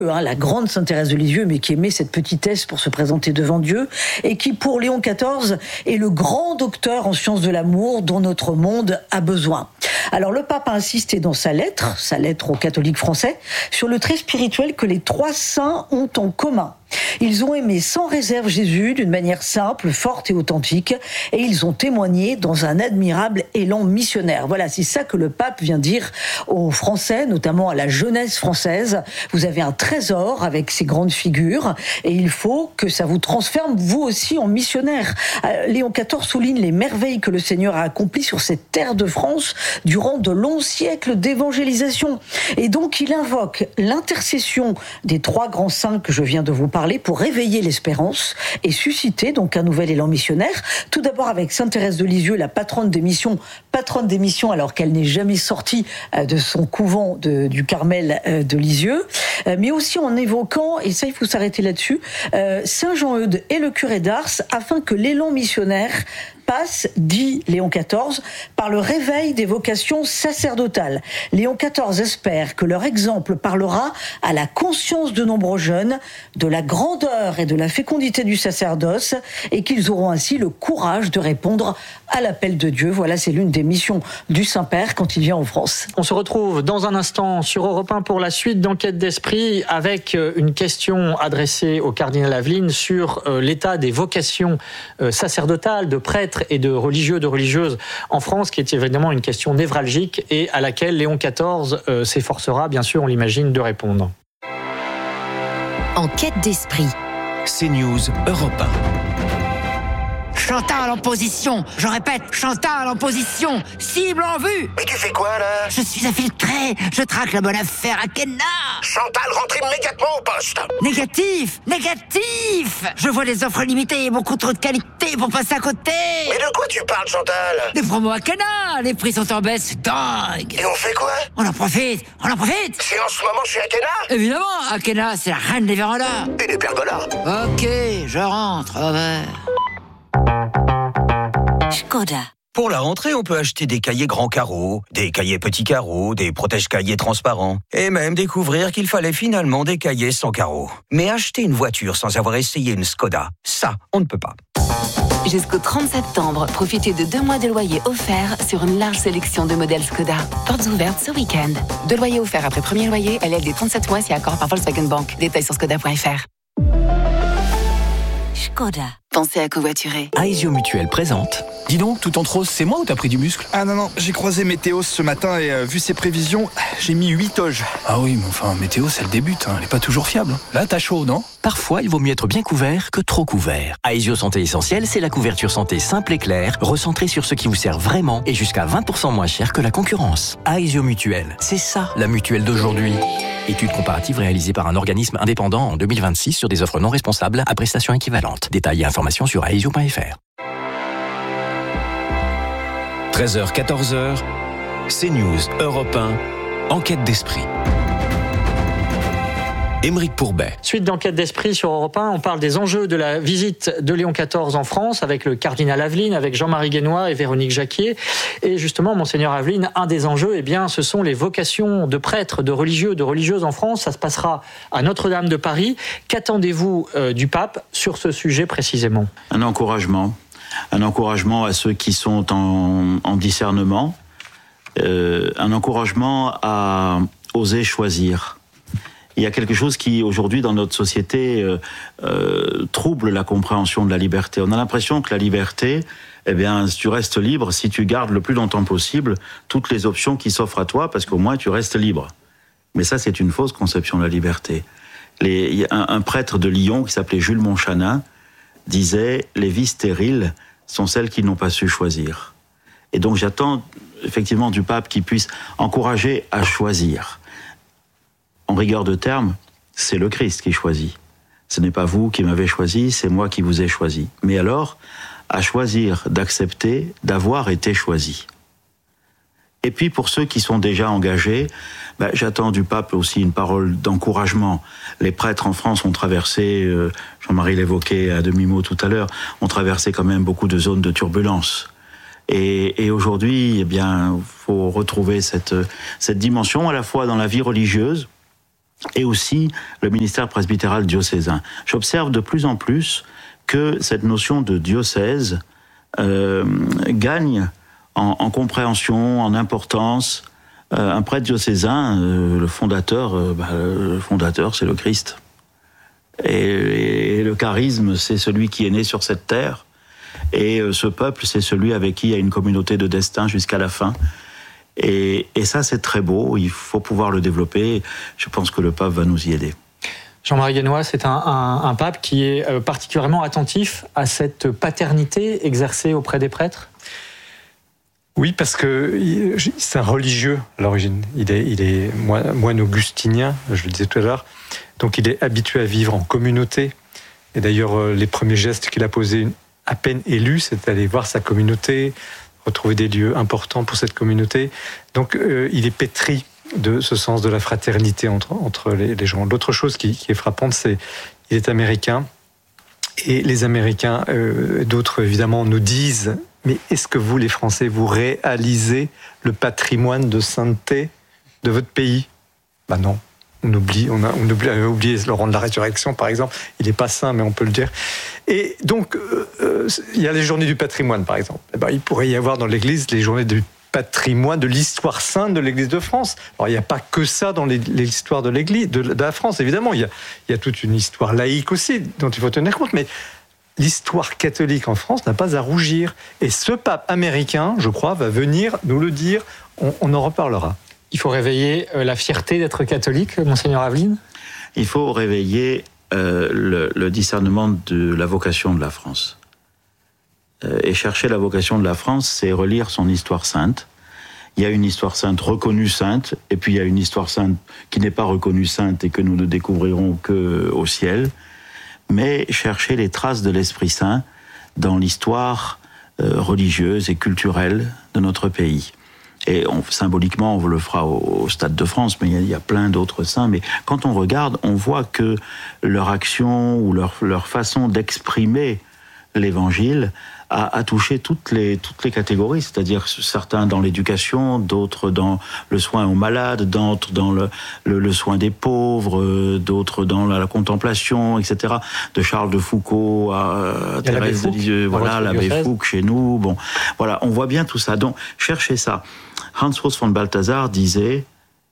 La grande Sainte Thérèse de Lisieux, mais qui aimait cette petitesse pour se présenter devant Dieu, et qui, pour Léon XIV, est le grand docteur en sciences de l'amour dont notre monde a besoin. Alors le pape a insisté dans sa lettre aux catholiques français, sur le trait spirituel que les trois saints ont en commun. Ils ont aimé sans réserve Jésus d'une manière simple, forte et authentique, et ils ont témoigné dans un admirable élan missionnaire. Voilà, c'est ça que le pape vient dire aux Français, notamment à la jeunesse française. Vous avez un trésor avec ces grandes figures, et il faut que ça vous transforme vous aussi en missionnaire. Léon XIV souligne les merveilles que le Seigneur a accomplies sur cette terre de France durant de longs siècles d'évangélisation. Et donc il invoque l'intercession des trois grands saints que je viens de vous parler pour réveiller l'espérance et susciter donc un nouvel élan missionnaire. Tout d'abord avec Sainte Thérèse de Lisieux, la patronne des missions alors qu'elle n'est jamais sortie de son couvent du Carmel de Lisieux, mais aussi en évoquant, et ça il faut s'arrêter là-dessus, Saint Jean-Eudes et le curé d'Ars, afin que l'élan missionnaire passe, dit Léon XIV, par le réveil des vocations sacerdotales. Léon XIV espère que leur exemple parlera à la conscience de nombreux jeunes de la grandeur et de la fécondité du sacerdoce, et qu'ils auront ainsi le courage de répondre à l'appel de Dieu. Voilà, c'est l'une des missions du Saint-Père quand il vient en France. On se retrouve dans un instant sur Europe 1 pour la suite d'Enquête d'Esprit, avec une question adressée au cardinal Aveline sur l'état des vocations sacerdotales, de prêtres et de religieux, de religieuses en France, qui est évidemment une question névralgique et à laquelle Léon XIV s'efforcera, bien sûr, on l'imagine, de répondre. Enquête d'Esprit. CNews Europe 1. Chantal en position, je répète, Chantal en position, cible en vue. Mais tu fais quoi là? Je suis infiltré, je traque la bonne affaire à Kenna. Chantal, rentre immédiatement au poste. Négatif. Je vois des offres limitées et beaucoup trop de qualité pour passer à côté. Mais de quoi tu parles, Chantal? Des promos à Kenna, les prix sont en baisse, c'est dingue. Et on fait quoi? On en profite. C'est en ce moment chez Akena? Évidemment, Akena, c'est la reine des vérandas. Et des pergolas. Ok, je rentre, au revoir. Škoda. Pour la rentrée, on peut acheter des cahiers grands carreaux, des cahiers petits carreaux, des protège-cahiers transparents, et même découvrir qu'il fallait finalement des cahiers sans carreaux. Mais acheter une voiture sans avoir essayé une Škoda, ça, on ne peut pas. Jusqu'au 30 septembre, profitez de 2 mois de loyer offert sur une large sélection de modèles Škoda. Portes ouvertes ce week-end. 2 loyers offerts après premier loyer, LLD 37 mois si accord par Volkswagen Bank. Détails sur škoda.fr. Škoda. Pensez à covoiturer. Aesio Mutuel présente. Dis donc, tout en rose, c'est moi ou t'as pris du muscle? Ah non, j'ai croisé Météo ce matin et vu ses prévisions, j'ai mis 8 toges. Ah oui, mais enfin, Météo, c'est le début, elle est pas toujours fiable. Là, t'as chaud, non? Parfois, il vaut mieux être bien couvert que trop couvert. Aesio Santé Essentielle, c'est la couverture santé simple et claire, recentrée sur ce qui vous sert vraiment et jusqu'à 20% moins cher que la concurrence. Aesio Mutuel, c'est ça, la mutuelle d'aujourd'hui. Étude comparative réalisée par un organisme indépendant en 2026 sur des offres non responsables à prestations équivalentes. Détails et informations sur aesio.fr. 13h, 14h, CNews Europe 1, Enquête d'Esprit. Aymeric Pourbet. Suite d'Enquête d'Esprit sur Europe 1, on parle des enjeux de la visite de Léon XIV en France avec le cardinal Aveline, avec Jean-Marie Guénois et Véronique Jacquier. Et justement, monseigneur Aveline, un des enjeux, ce sont les vocations de prêtres, de religieux, de religieuses en France. Ça se passera à Notre-Dame de Paris. Qu'attendez-vous du pape sur ce sujet précisément? Un encouragement à ceux qui sont en discernement, un encouragement à oser choisir. Il y a quelque chose qui, aujourd'hui, dans notre société, trouble la compréhension de la liberté. On a l'impression que la liberté, tu restes libre si tu gardes le plus longtemps possible toutes les options qui s'offrent à toi, parce qu'au moins tu restes libre. Mais ça, c'est une fausse conception de la liberté. Il y a un prêtre de Lyon qui s'appelait Jules Monchanin disait « Les vies stériles sont celles qui n'ont pas su choisir ». Et donc j'attends effectivement du pape qui puisse encourager à choisir. En rigueur de terme, c'est le Christ qui choisit. Ce n'est pas vous qui m'avez choisi, c'est moi qui vous ai choisi. Mais alors, à choisir d'accepter d'avoir été choisi. Et puis pour ceux qui sont déjà engagés, j'attends du pape aussi une parole d'encouragement. Les prêtres en France ont traversé, Jean-Marie l'évoquait à demi-mot tout à l'heure, ont traversé quand même beaucoup de zones de turbulence. Et aujourd'hui, faut retrouver cette dimension à la fois dans la vie religieuse, et aussi le ministère presbytéral diocésain. J'observe de plus en plus que cette notion de diocèse gagne en compréhension, en importance. Un prêtre diocésain, le fondateur, c'est le Christ. Et le charisme, c'est celui qui est né sur cette terre. Et ce peuple, c'est celui avec qui il y a une communauté de destin jusqu'à la fin. Et ça, c'est très beau. Il faut pouvoir le développer. Je pense que le pape va nous y aider. Jean-Marie Guénois, c'est un pape qui est particulièrement attentif à cette paternité exercée auprès des prêtres. Oui, parce que c'est un religieux à l'origine. Il est moine augustinien, je le disais tout à l'heure. Donc il est habitué à vivre en communauté. Et d'ailleurs, les premiers gestes qu'il a posés à peine élu, c'est d'aller voir sa communauté, retrouver des lieux importants pour cette communauté. Donc il est pétri de ce sens de la fraternité entre les gens. L'autre chose qui est frappante, c'est qu'il est américain. Et les Américains, d'autres évidemment, nous disent: mais est-ce que vous, les Français, vous réalisez le patrimoine de sainteté de votre pays ? Ben non. On a oublié Laurent de la Résurrection, par exemple. Il n'est pas saint, mais on peut le dire. Et donc, il y a les journées du patrimoine, par exemple. Eh ben, il pourrait y avoir dans l'Église les journées du patrimoine de l'histoire sainte de l'Église de France. Alors, il n'y a pas que ça dans l'histoire de l'Église, de la France, évidemment. Il y a toute une histoire laïque aussi, dont il faut tenir compte. Mais l'histoire catholique en France n'a pas à rougir. Et ce pape américain, je crois, va venir nous le dire. On en reparlera. Il faut réveiller la fierté d'être catholique, Monseigneur Aveline ? Il faut réveiller le discernement de la vocation de la France. Et chercher la vocation de la France, c'est relire son histoire sainte. Il y a une histoire sainte reconnue sainte, et puis il y a une histoire sainte qui n'est pas reconnue sainte et que nous ne découvrirons qu'au ciel. Mais chercher les traces de l'Esprit Saint dans l'histoire religieuse et culturelle de notre pays. Et symboliquement, on le fera au Stade de France, mais il y a plein d'autres saints. Mais quand on regarde, on voit que leur action ou leur façon d'exprimer l'Évangile a touché toutes les catégories, c'est-à-dire certains dans l'éducation, d'autres dans le soin aux malades, d'autres dans le soin des pauvres, d'autres dans la contemplation, etc. De Charles de Foucault à Thérèse de Lisieux, voilà, l'abbé Fouque chez nous. Bon, voilà, on voit bien tout ça. Donc, cherchez ça. Hans Urs von Balthasar disait: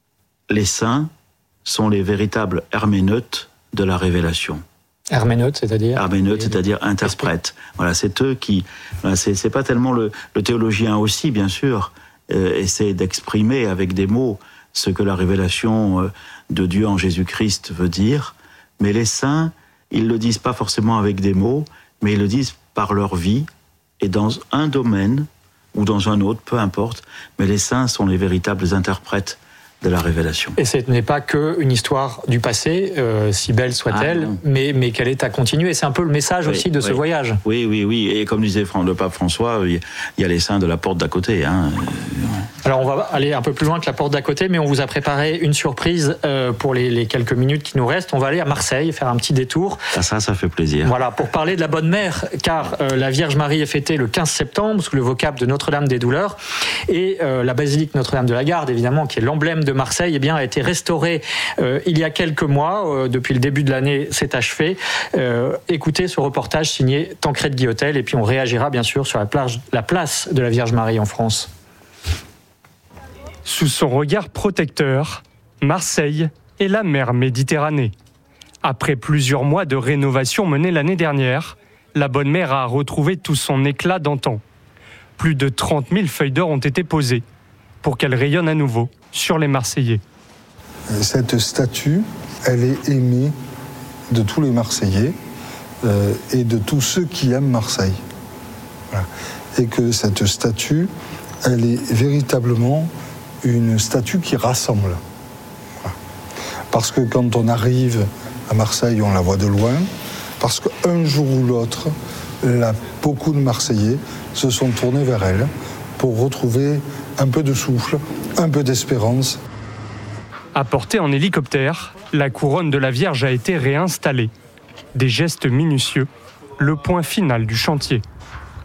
les saints sont les véritables herméneutes de la révélation. Herméneute, c'est-à-dire interprète. Voilà, c'est eux qui. C'est pas tellement le théologien aussi, bien sûr, essaie d'exprimer avec des mots ce que la révélation de Dieu en Jésus-Christ veut dire, mais les saints, ils le disent pas forcément avec des mots, mais ils le disent par leur vie et dans un domaine ou dans un autre, peu importe. Mais les saints sont les véritables interprètes de la révélation. Et ce n'est pas qu'une histoire du passé, si belle soit-elle, mais qu'elle est à continuer. C'est un peu le message aussi de ce voyage. Oui. Et comme disait le pape François, il y a les saints de la porte d'à côté. Alors on va aller un peu plus loin que la porte d'à côté, mais on vous a préparé une surprise pour les quelques minutes qui nous restent. On va aller à Marseille, faire un petit détour. Ça fait plaisir. Voilà, pour parler de la Bonne Mère, car la Vierge Marie est fêtée le 15 septembre, sous le vocable de Notre-Dame des Douleurs. Et la basilique Notre-Dame de la Garde, évidemment, qui est l'emblème de Marseille, a été restaurée il y a quelques mois. Depuis le début de l'année, c'est achevé. Écoutez ce reportage signé Tancrède Guillotel, et puis on réagira bien sûr sur la place de la Vierge Marie en France. Sous son regard protecteur, Marseille est la mer Méditerranée. Après plusieurs mois de rénovation menée l'année dernière, la Bonne Mère a retrouvé tout son éclat d'antan. Plus de 30 000 feuilles d'or ont été posées pour qu'elle rayonne à nouveau sur les Marseillais. Cette statue, elle est aimée de tous les Marseillais et de tous ceux qui aiment Marseille. Voilà. Et que cette statue, elle est véritablement une statue qui rassemble. Voilà. Parce que quand on arrive à Marseille, on la voit de loin, parce qu'un jour ou l'autre, beaucoup de Marseillais se sont tournés vers elle pour retrouver un peu de souffle, un peu d'espérance. Apportée en hélicoptère, la couronne de la Vierge a été réinstallée. Des gestes minutieux, le point final du chantier.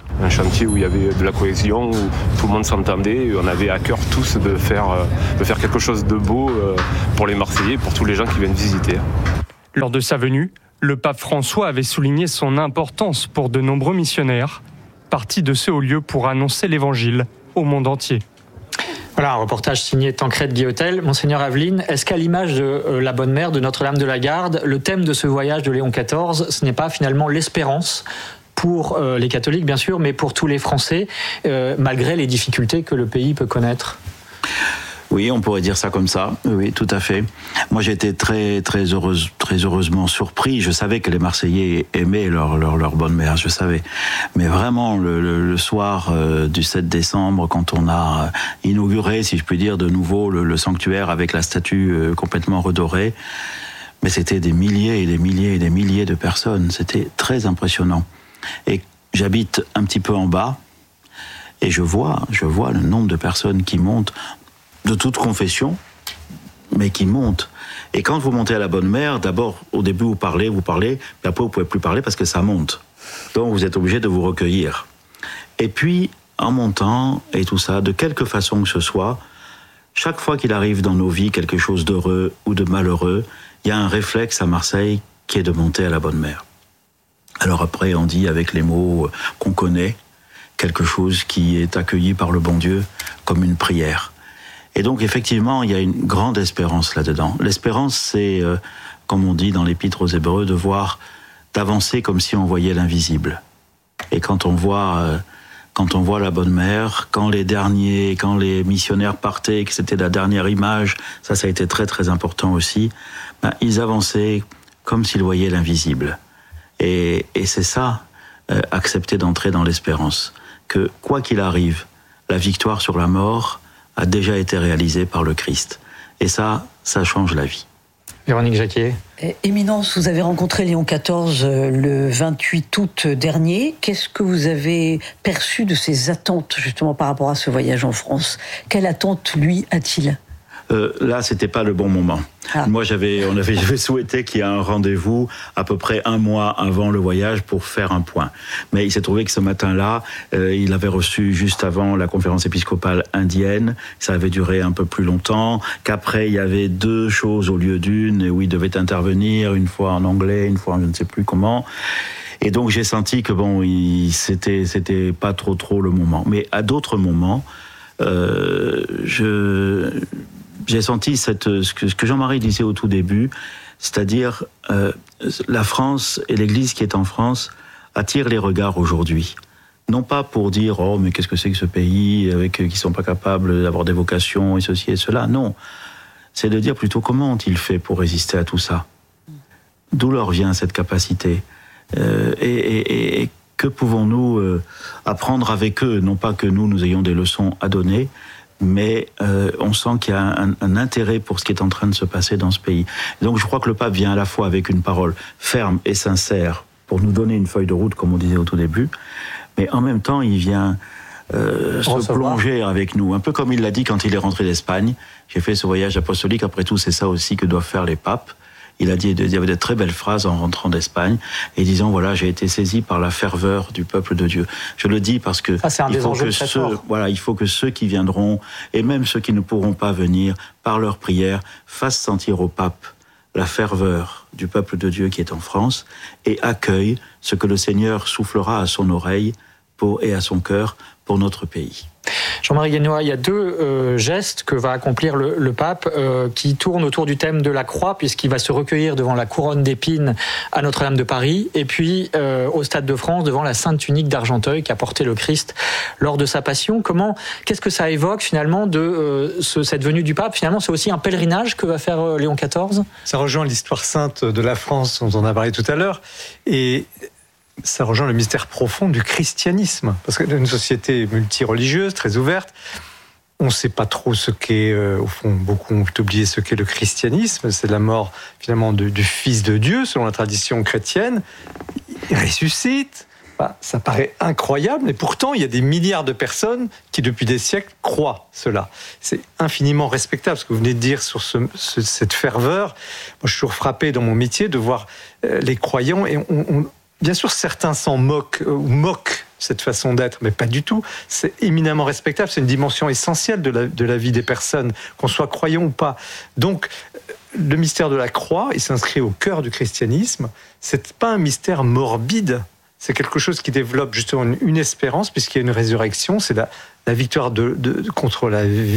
Un chantier où il y avait de la cohésion, où tout le monde s'entendait. On avait à cœur tous de faire quelque chose de beau pour les Marseillais, pour tous les gens qui viennent visiter. Lors de sa venue, le pape François avait souligné son importance pour de nombreux missionnaires, partis de ce haut lieu pour annoncer l'évangile au monde entier. Voilà, un reportage signé Tancrède Guillotel. Monseigneur Aveline, est-ce qu'à l'image de la Bonne Mère de Notre-Dame de la Garde, le thème de ce voyage de Léon XIV, ce n'est pas finalement l'espérance pour les catholiques, bien sûr, mais pour tous les Français, malgré les difficultés que le pays peut connaître? Oui, on pourrait dire ça comme ça. Oui, tout à fait. Moi, j'étais très heureusement surpris. Je savais que les Marseillais aimaient leur bonne mère, je savais. Mais vraiment, le soir du 7 décembre, quand on a inauguré, si je puis dire, de nouveau le sanctuaire avec la statue complètement redorée, mais c'était des milliers et des milliers et des milliers de personnes. C'était très impressionnant. Et j'habite un petit peu en bas, et je vois le nombre de personnes qui montent, de toute confession, mais qui montent. Et quand vous montez à la Bonne Mère, d'abord, au début, vous parlez, puis après, vous ne pouvez plus parler parce que ça monte. Donc, vous êtes obligé de vous recueillir. Et puis, en montant, et tout ça, de quelque façon que ce soit, chaque fois qu'il arrive dans nos vies quelque chose d'heureux ou de malheureux, il y a un réflexe à Marseille qui est de monter à la Bonne Mère. Alors après, on dit avec les mots qu'on connaît, quelque chose qui est accueilli par le bon Dieu comme une prière. Et donc, effectivement, il y a une grande espérance là-dedans. L'espérance, c'est, comme on dit dans l'Épître aux Hébreux, d'avancer comme si on voyait l'invisible. Et quand on voit la Bonne Mère, quand les missionnaires partaient, que c'était la dernière image, ça a été très très important aussi, ils avançaient comme s'ils voyaient l'invisible. Et c'est ça, accepter d'entrer dans l'espérance. Que quoi qu'il arrive, la victoire sur la mort a déjà été réalisé par le Christ. Et ça change la vie. Véronique Jacquier. Éminence, vous avez rencontré Léon XIV le 28 août dernier. Qu'est-ce que vous avez perçu de ses attentes, justement, par rapport à ce voyage en France? Quelle attente, lui, a-t-il? Là, c'était pas le bon moment. Moi, j'avais souhaité qu'il y ait un rendez-vous à peu près un mois avant le voyage pour faire un point. Mais il s'est trouvé que ce matin-là, il avait reçu juste avant la conférence épiscopale indienne. Ça avait duré un peu plus longtemps. Qu'après, il y avait 2 choses au lieu d'une où il devait intervenir, une fois en anglais, une fois en je ne sais plus comment. Et donc, j'ai senti que c'était pas trop le moment. Mais à d'autres moments, j'ai senti ce que Jean-Marie disait au tout début, c'est-à-dire la France et l'Église qui est en France attirent les regards aujourd'hui. Non pas pour dire « Oh, mais qu'est-ce que c'est que ce pays qui ne sont pas capables d'avoir des vocations et ceci et cela ». Non, c'est de dire plutôt comment ont-ils fait pour résister à tout ça. D'où leur vient cette capacité et que pouvons-nous apprendre avec eux. Non pas que nous ayons des leçons à donner, mais on sent qu'il y a un intérêt pour ce qui est en train de se passer dans ce pays. Et donc je crois que le pape vient à la fois avec une parole ferme et sincère pour nous donner une feuille de route, comme on disait au tout début, mais en même temps il vient se plonger avec nous, un peu comme il l'a dit quand il est rentré d'Espagne. J'ai fait ce voyage apostolique, après tout c'est ça aussi que doivent faire les papes. Il y avait de très belles phrases en rentrant d'Espagne et disant voilà, j'ai été saisi par la ferveur du peuple de Dieu. Je le dis parce que il faut que ceux qui viendront et même ceux qui ne pourront pas venir par leur prière fassent sentir au pape la ferveur du peuple de Dieu qui est en France et accueillent ce que le Seigneur soufflera à son oreille et à son cœur pour notre pays. Jean-Marie Guénois, il y a 2 gestes que va accomplir le pape qui tournent autour du thème de la croix, puisqu'il va se recueillir devant la couronne d'épines à Notre-Dame de Paris, et puis au Stade de France devant la Sainte Tunique d'Argenteuil qu'a porté le Christ lors de sa passion. Qu'est-ce que ça évoque finalement de cette venue du pape? Finalement, c'est aussi un pèlerinage que va faire Léon XIV. Ça rejoint l'histoire sainte de la France dont on a parlé tout à l'heure, et ça rejoint le mystère profond du christianisme. Parce que dans une société multireligieuse, très ouverte, on ne sait pas trop ce qu'est, au fond, beaucoup ont oublié ce qu'est le christianisme. C'est la mort, finalement, du Fils de Dieu, selon la tradition chrétienne. Il ressuscite. Ça paraît incroyable, et pourtant, il y a des milliards de personnes qui, depuis des siècles, croient cela. C'est infiniment respectable, ce que vous venez de dire sur cette ferveur. Moi, je suis toujours frappé dans mon métier de voir les croyants, et bien sûr, certains s'en moquent, ou moquent cette façon d'être, mais pas du tout. C'est éminemment respectable, c'est une dimension essentielle de la vie des personnes, qu'on soit croyant ou pas. Donc, le mystère de la croix, il s'inscrit au cœur du christianisme. C'est pas un mystère morbide, c'est quelque chose qui développe justement une espérance, puisqu'il y a une résurrection, c'est la victoire contre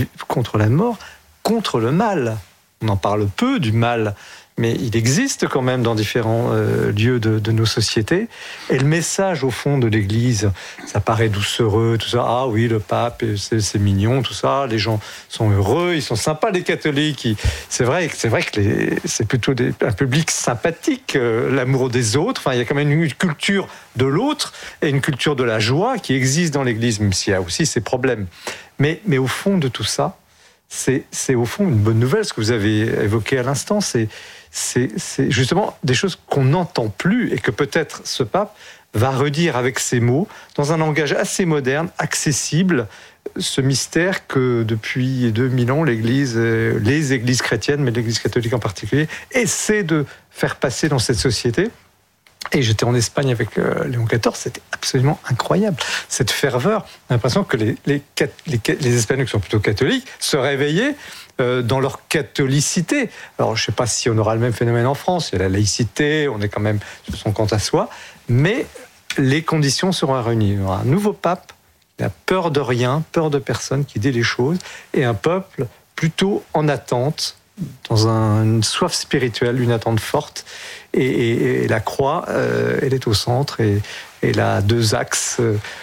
la mort, contre le mal. On en parle peu du mal, mais il existe quand même dans différents lieux de nos sociétés. Et le message, au fond, de l'Église, ça paraît doucereux, tout ça. Ah oui, le pape, c'est mignon, tout ça. Les gens sont heureux, ils sont sympas, les catholiques. C'est vrai que c'est plutôt un public sympathique, l'amour des autres. Enfin, il y a quand même une culture de l'autre et une culture de la joie qui existe dans l'Église, même s'il y a aussi ses problèmes. Mais au fond de tout ça, c'est au fond une bonne nouvelle, ce que vous avez évoqué à l'instant. C'est justement des choses qu'on n'entend plus et que peut-être ce pape va redire avec ses mots, dans un langage assez moderne, accessible, ce mystère que depuis 2000 ans, les églises chrétiennes, mais l'Église catholique en particulier, essaient de faire passer dans cette société. Et j'étais en Espagne avec Léon XIV, c'était absolument incroyable. Cette ferveur, on a l'impression que les Espagnols qui sont plutôt catholiques se réveillaient dans leur catholicité. Alors je ne sais pas si on aura le même phénomène en France, il y a la laïcité, on est quand même sur son compte à soi, mais les conditions seront réunies. Il y aura un nouveau pape, il a peur de rien, peur de personne, qui dit les choses, et un peuple plutôt en attente, dans une soif spirituelle, une attente forte, et la croix, elle est au centre, et elle a deux axes,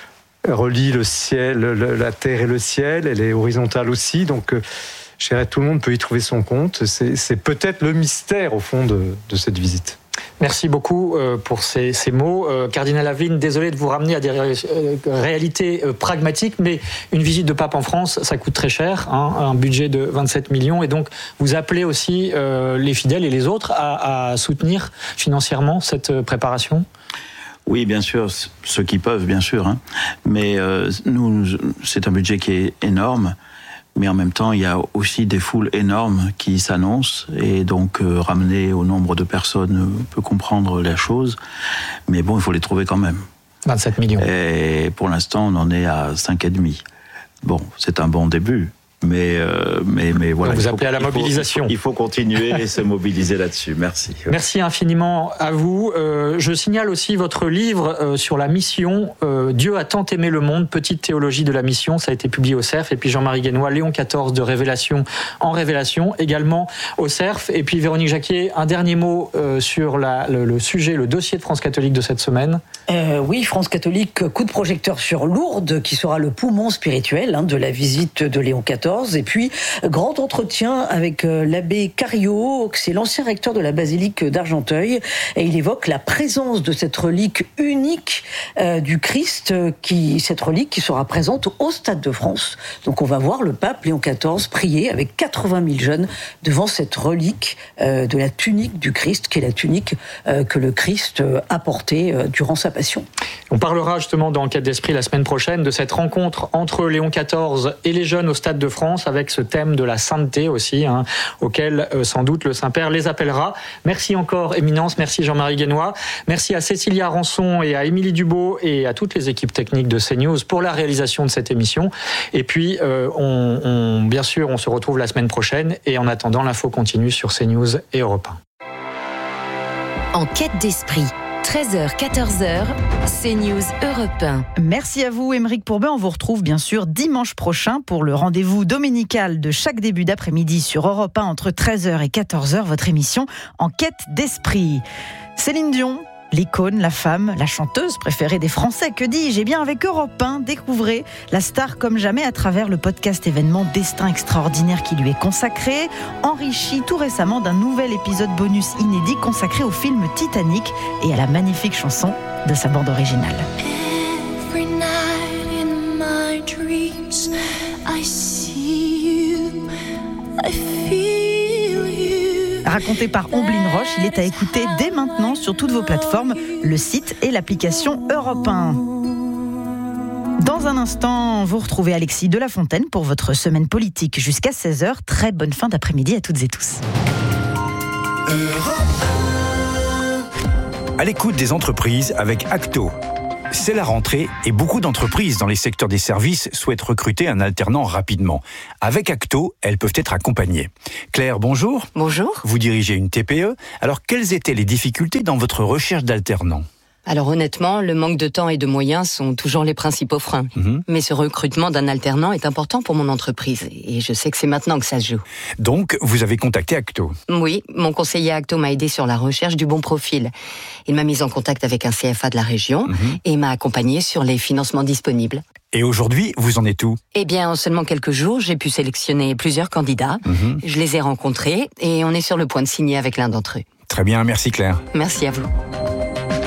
relie le ciel, la terre et le ciel, elle est horizontale aussi, donc je dirais tout le monde peut y trouver son compte. C'est peut-être le mystère au fond de cette visite. Merci beaucoup pour ces mots. Cardinal Aveline, désolé de vous ramener à des réalités pragmatiques, mais une visite de pape en France, ça coûte très cher, un budget de 27 millions, et donc vous appelez aussi les fidèles et les autres à soutenir financièrement cette préparation ? Oui, bien sûr, ceux qui peuvent, bien sûr. Mais nous, c'est un budget qui est énorme. Mais en même temps, il y a aussi des foules énormes qui s'annoncent, et donc ramener au nombre de personnes peut comprendre la chose, mais bon, il faut les trouver quand même. 27 millions. Et pour l'instant, on en est à 5,5. Bon, c'est un bon début. Mais voilà. Donc vous appelez à la mobilisation. Il faut continuer et se mobiliser là-dessus. Merci. Merci infiniment à vous. Je signale aussi votre livre sur la mission. Dieu a tant aimé le monde, petite théologie de la mission. Ça a été publié au CERF. Et puis Jean-Marie Guénois, Léon XIV de Révélation en Révélation, également au CERF. Et puis Véronique Jacquier, un dernier mot sur le sujet, le dossier de France Catholique de cette semaine. Oui, France Catholique, coup de projecteur sur Lourdes, qui sera le poumon spirituel de la visite de Léon XIV. Et puis, grand entretien avec l'abbé Cario, c'est l'ancien recteur de la basilique d'Argenteuil, et il évoque la présence de cette relique unique du Christ, cette relique qui sera présente au Stade de France. Donc on va voir le pape Léon XIV prier avec 80 000 jeunes devant cette relique de la tunique du Christ, qui est la tunique que le Christ a portée durant sa passion. On parlera justement dans Enquête d'Esprit la semaine prochaine de cette rencontre entre Léon XIV et les jeunes au Stade de France, avec ce thème de la sainteté aussi, auquel sans doute le Saint-Père les appellera. Merci encore, Éminence, merci Jean-Marie Guénois, merci à Cécilia Rançon et à Émilie Dubo et à toutes les équipes techniques de CNews pour la réalisation de cette émission. Et puis, bien sûr, on se retrouve la semaine prochaine, et en attendant, l'info continue sur CNews et Europe 1. Enquête d'Esprit. 13h, 14h, CNews Europe 1. Merci à vous, Aymeric Pourbet. On vous retrouve bien sûr dimanche prochain pour le rendez-vous dominical de chaque début d'après-midi sur Europe 1 entre 13h et 14h, votre émission Enquête d'Esprit. Céline Dion, l'icône, la femme, la chanteuse préférée des Français, que dis-je ? Eh bien, avec Europe 1, découvrez la star comme jamais à travers le podcast événement Destin extraordinaire qui lui est consacré, enrichi tout récemment d'un nouvel épisode bonus inédit consacré au film Titanic et à la magnifique chanson de sa bande originale. Every night in my dreams, I see you, I feel you. Raconté par Omblin Roche, il est à écouter dès maintenant sur toutes vos plateformes, le site et l'application Europe 1. Dans un instant, vous retrouvez Alexis de La Fontaine pour votre semaine politique jusqu'à 16h. Très bonne fin d'après-midi à toutes et tous. À l'écoute des entreprises avec Acto. C'est la rentrée et beaucoup d'entreprises dans les secteurs des services souhaitent recruter un alternant rapidement. Avec Acto, elles peuvent être accompagnées. Claire, bonjour. Bonjour. Vous dirigez une TPE. Alors, quelles étaient les difficultés dans votre recherche d'alternants ? Alors honnêtement, le manque de temps et de moyens sont toujours les principaux freins. Mais ce recrutement d'un alternant est important pour mon entreprise et je sais que c'est maintenant que ça se joue. Donc, vous avez contacté Acto ? Oui, mon conseiller Acto m'a aidé sur la recherche du bon profil. Il m'a mise en contact avec un CFA de la région et m'a accompagné sur les financements disponibles. Et aujourd'hui, vous en êtes où ? Eh bien, en seulement quelques jours, j'ai pu sélectionner plusieurs candidats. Je les ai rencontrés et on est sur le point de signer avec l'un d'entre eux. Très bien, merci Claire. Merci à vous.